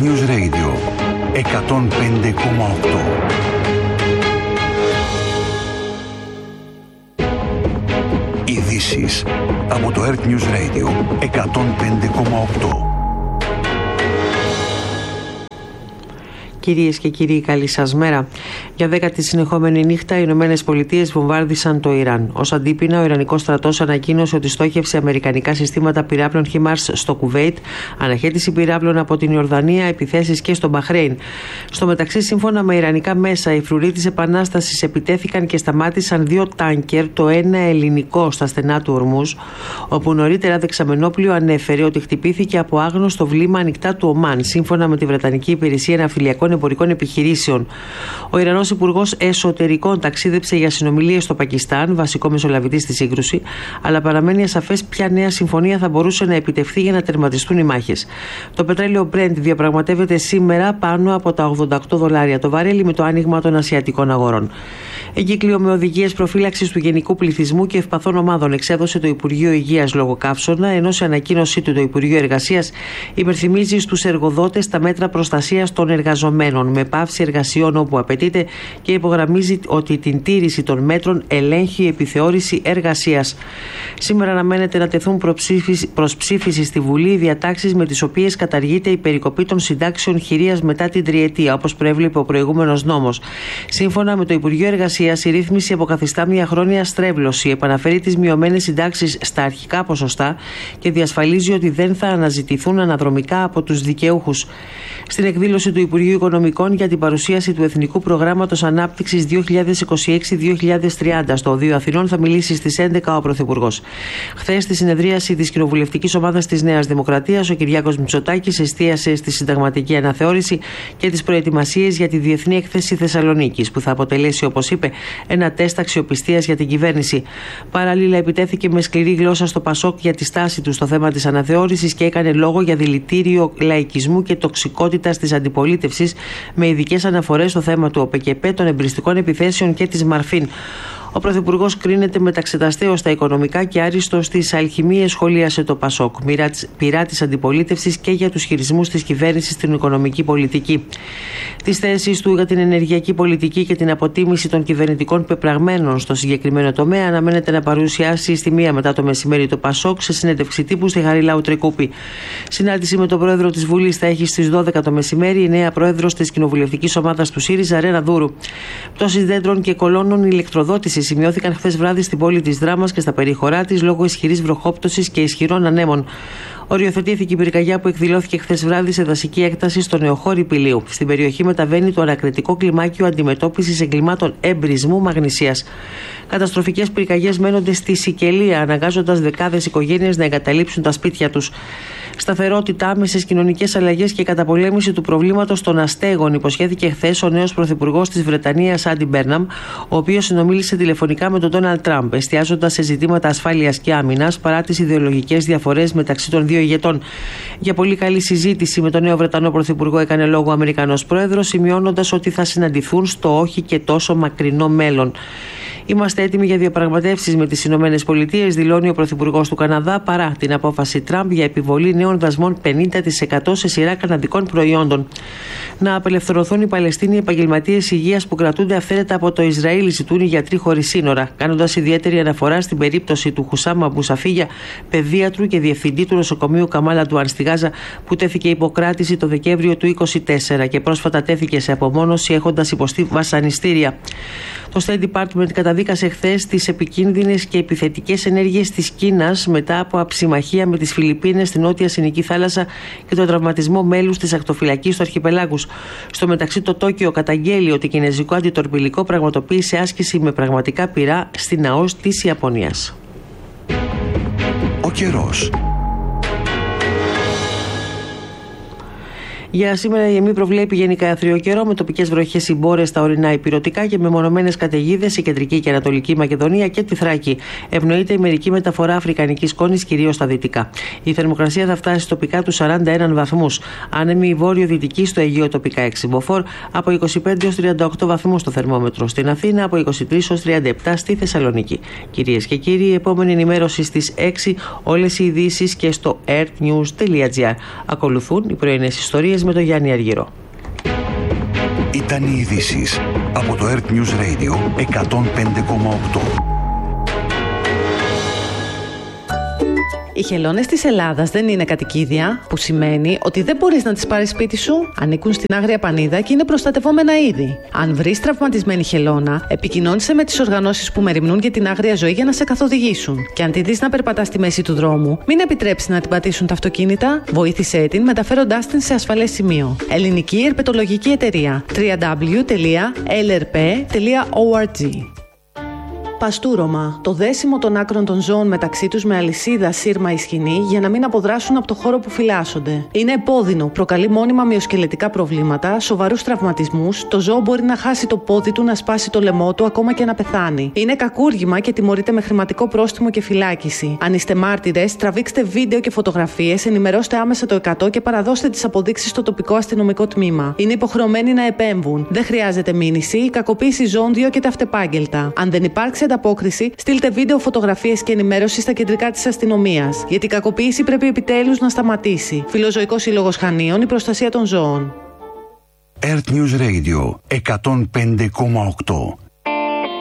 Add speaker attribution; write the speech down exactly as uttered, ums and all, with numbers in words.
Speaker 1: News Radio εκατόν πέντε κόμμα οκτώ. Ειδήσεις από το Earth News Radio εκατόν πέντε κόμμα οκτώ.
Speaker 2: Κυρίες και κύριοι, καλή σας μέρα. Για δέκατη συνεχόμενη νύχτα, οι Ηνωμένες Πολιτείες βομβάρδισαν το Ιράν. Ως αντίπεινα, ο Ιρανικός στρατός ανακοίνωσε ότι στόχευσε αμερικανικά συστήματα πυράβλων χίμαρς στο Κουβέιτ, αναχέτηση πυράβλων από την Ιορδανία, επιθέσεις και στο Μπαχρέιν. Στο μεταξύ, σύμφωνα με ιρανικά μέσα, οι φρουροί της Επανάστασης επιτέθηκαν και σταμάτησαν δύο τάνκερ, το ένα ελληνικό στα στενά του Ορμούζ, όπου νωρίτερα δεξαμενόπλιο ανέφερε ότι χτυπήθηκε από άγνωστο βλήμα ανοιχτά του Ομάν, σύμφωνα με τη Βρετανική Υπηρεσία Ναυτιλιακών Εμπορικών Επιχειρήσεων. Ο Ιρανός Υπουργός Εσωτερικών ταξίδεψε για συνομιλίες στο Πακιστάν, βασικό μεσολαβητή στη σύγκρουση, αλλά παραμένει ασαφές ποια νέα συμφωνία θα μπορούσε να επιτευχθεί για να τερματιστούν οι μάχες. Το πετρέλαιο Brent διαπραγματεύεται σήμερα πάνω από τα ογδόντα οκτώ δολάρια το βαρέλι με το άνοιγμα των ασιατικών αγορών. Εγκύκλιο με οδηγίες προφύλαξης του γενικού πληθυσμού και ευπαθών ομάδων εξέδωσε το Υπουργείο Υγείας λόγω καύσωνα, ενώ σε ανακοίνωσή του το Υπουργείο Εργασίας υπερθυμίζει στους εργοδότες τα μέτρα προστασίας των εργαζομένων με πάυση εργασιών όπου απαιτείται και υπογραμμίζει ότι την τήρηση των μέτρων ελέγχει η επιθεώρηση εργασίας. Σήμερα αναμένεται να τεθούν προς ψήφιση στη Βουλή οι διατάξεις με τις οποίες καταργείται η περικοπή των συντάξεων χειρίας μετά την τριετία, όπως προέβλεπε ο προηγούμενος νόμος. Σύμφωνα με το Υπουργείο Εργασίας, η ρύθμιση αποκαθιστά μια χρόνια στρέβλωση, επαναφέρει τις μειωμένες συντάξεις στα αρχικά ποσοστά και διασφαλίζει ότι δεν θα αναζητηθούν αναδρομικά από τους δικαιούχους. Στην εκδήλωση του Υπουργείου Οικονομικών για την παρουσίαση του Εθνικού Προγράμματος Ανάπτυξης δύο χιλιάδες είκοσι έξι δύο χιλιάδες τριάντα στο Οδείο Αθηνών θα μιλήσει στις έντεκα ο Πρωθυπουργός. Χθες, στη συνεδρίαση της Κοινοβουλευτικής Ομάδας της Νέας Δημοκρατίας, ο Κυριάκος Μητσοτάκης εστίασε στη συνταγματική αναθεώρηση και τις προετοιμασίες για τη Διεθνή Έκθεση Θεσσαλονίκης, που θα αποτελέσει, όπως είπε, ένα τεστ αξιοπιστίας για την κυβέρνηση. Παράλληλα, επιτέθηκε με σκληρή γλώσσα στο Πασόκ για τη στάση του στο θέμα της αναθεώρησης και έκανε λόγο για δηλητήριο λαϊκισμού και τοξικότητας της αντιπολίτευσης, με ειδικές αναφορές στο θέμα του ΟΠΕΚΕΠΕ, των εμπριστικών επιθέσεων και της Μαρφίν. Ο Πρωθυπουργός κρίνεται μεταξεταστέως στα οικονομικά και άριστος στις αλχημίες, σχολίασε το Πασόκ, πειρά της αντιπολίτευσης και για τους χειρισμούς της κυβέρνησης στην οικονομική πολιτική. Τις θέσεις του για την ενεργειακή πολιτική και την αποτίμηση των κυβερνητικών πεπραγμένων στο συγκεκριμένο τομέα αναμένεται να παρουσιάσει στη μία μετά το μεσημέρι το Πασόκ σε συνέντευξη τύπου στη Χαριλάου Τρικούπη. Συνάντηση με τον πρόεδρο της Βουλής θα έχει στις δώδεκα το μεσημέρι η νέα πρόεδρος της κοινοβουλευτικής ομάδας του ΣΥΡΙΖΑ, Ρένα Δούρου. Πτώσεις δέντρων και κολόνων ηλεκτροδότησης σημειώθηκαν χθες βράδυ στην πόλη της Δράμας και στα περίχωρά της λόγω ισχυρής βροχόπτωσης και ισχυρών ανέμων. Οριοθετήθηκε η πυρκαγιά που εκδηλώθηκε χθες βράδυ σε δασική έκταση στο Νεοχώρι Πηλίου. Στην περιοχή μεταβαίνει το ανακριτικό κλιμάκιο αντιμετώπισης εγκλημάτων εμπρισμού μαγνησίας. Καταστροφικές πυρκαγιές μένονται στη Σικελία, αναγκάζοντας δεκάδες οικογένειες να εγκαταλείψουν τα σπίτια τους. Σταθερότητα, άμεσες κοινωνικές αλλαγές και καταπολέμηση του προβλήματος των αστέγων, υποσχέθηκε χθες ο νέος πρωθυπουργός της Βρετανίας, Άντι Μπέρναμ, ο οποίος συνομίλησε τηλεφωνικά με τον Ντόναλντ Τραμπ, εστιάζοντας σε ζητήματα ασφάλειας και άμυνας παρά τις ιδεολογικές διαφορές μεταξύ των δύο ηγετών. Για πολύ καλή συζήτηση με τον νέο Βρετανό πρωθυπουργό έκανε λόγο ο Αμερικανός πρόεδρος, σημειώνοντας ότι θα συναντηθούν στο όχι και τόσο μακρινό μέλλον. Είμαστε έτοιμοι για διαπραγματεύσεις με τις Ηνωμένες Πολιτείες, δηλώνει ο πρωθυπουργός του Καναδά, παρά την απόφαση Τραμπ για επιβολή νέων δασμών πενήντα τοις εκατό σε σειρά καναδικών προϊόντων. Να απελευθερωθούν οι Παλαιστίνοι επαγγελματίες υγείας που κρατούνται αυθαίρετα από το Ισραήλ, ζητούν οι γιατροί χωρίς σύνορα, κάνοντας ιδιαίτερη αναφορά στην περίπτωση του Χουσάμα Μπουσαφίγια, παιδίατρου και διευθυντή του νοσοκομείου Καμάλα Ντουάν στη Γάζα, που τέθηκε υποκράτηση το Δεκέμβριο του είκοσι τέσσερα και πρόσφατα τέθηκε σε απομόνωση έχοντας υποστεί βασανιστήρια. Το State Department καταδίκασε χθες τις επικίνδυνες και επιθετικές ενέργειες της Κίνας μετά από αψημαχία με τις Φιλιππίνες στην Νότια Συνική Θάλασσα και τον τραυματισμό μέλους της ακτοφυλακής του αρχιπελάγους. Στο μεταξύ, το Τόκιο καταγγέλει ότι κινέζικο αντιτορπιλικό πραγματοποίησε άσκηση με πραγματικά πυρά στην ΑΟΣ της Ιαπωνίας.
Speaker 1: Ο καιρός.
Speaker 2: Για σήμερα η ΕΜΗ προβλέπει γενικά αιθρίο καιρό με τοπικές βροχές ή μπόρες στα ορεινά υπηρωτικά και με μονομένες καταιγίδες η κεντρική και ανατολική Μακεδονία και τη Θράκη. Ευνοείται η μερική μεταφορά αφρικανικής σκόνης κυρίως στα δυτικά. Η θερμοκρασία θα φτάσει τοπικά τους σαράντα ένα βαθμούς. Άνεμη η βόρειο-δυτική στο Αιγαίο τοπικά έξι μποφόρ, από είκοσι πέντε έως τριάντα οκτώ βαθμούς στο θερμόμετρο στην Αθήνα, από είκοσι τρεις έως τριάντα επτά στη Θεσσαλονίκη. Κυρίες και κύριοι, η επόμενη ενημέρωση στις έξι, όλες οι ειδήσεις και στο earthnews τελεία gr. Ακολουθούν οι πρωινές ιστορίες ειδήσεις με τον Γιάννη Αργυρό.
Speaker 1: Ήταν οι ειδήσεις από το Earth News Radio εκατόν πέντε κόμμα οκτώ.
Speaker 3: Οι χελώνες της Ελλάδας δεν είναι κατοικίδια, που σημαίνει ότι δεν μπορείς να τις πάρεις σπίτι σου. Ανήκουν στην Άγρια Πανίδα και είναι προστατευόμενα είδη. Αν βρεις τραυματισμένη χελώνα, επικοινώνησε με τις οργανώσεις που μεριμνούν για την άγρια ζωή για να σε καθοδηγήσουν. Και αν τη δεις να περπατά στη μέση του δρόμου, μην επιτρέψεις να την πατήσουν τα αυτοκίνητα. Βοήθησέ την μεταφέροντάς την σε ασφαλές σημείο. Ελληνική Ερπετολογική Εταιρεία. double-u double-u double-u τελεία ελ ερ πι τελεία org. Παστούρωμα. Το δέσιμο των άκρων των ζώων μεταξύ τους με αλυσίδα, σύρμα ή σκηνή για να μην αποδράσουν από το χώρο που φυλάσσονται. Είναι επώδυνο, προκαλεί μόνιμα μυοσκελετικά προβλήματα, σοβαρούς τραυματισμούς, το ζώο μπορεί να χάσει το πόδι του, να σπάσει το λαιμό του, ακόμα και να πεθάνει. Είναι κακούργημα και τιμωρείται με χρηματικό πρόστιμο και φυλάκιση. Αν είστε μάρτυρες, τραβήξτε βίντεο και φωτογραφίες, ενημερώστε άμεσα το εκατό και παραδώστε τις αποδείξεις στο τοπικό αστυνομικό τμήμα. Είναι υποχρεωμένοι να επέμβουν. Δεν χρειάζεται μήνυση, η κακοποίηση ζώων διώκεται αυτεπάγγελτα. Αν δεν υπάρξει απόκριση, στείλτε βίντεο, φωτογραφίες και ενημέρωση στα κεντρικά της αστυνομίας. Γιατί η κακοποίηση πρέπει επιτέλους να σταματήσει. Φιλοζωικός Σύλλογος Χανίων, η προστασία των ζώων.
Speaker 1: Earth News Radio εκατόν πέντε κόμμα οκτώ.